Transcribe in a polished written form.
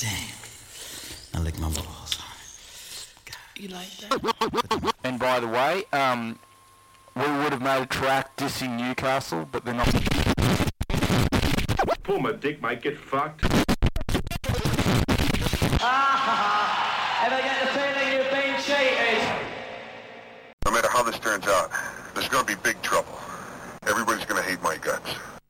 Damn. I lick my balls. You like that? And by the way, we would have made a track dissing Newcastle, but they're not. Pull my dick, might get fucked. Ever get the feeling you've been cheated? No matter how this turns out, there's going to be big trouble. Everybody's going to hate my guts.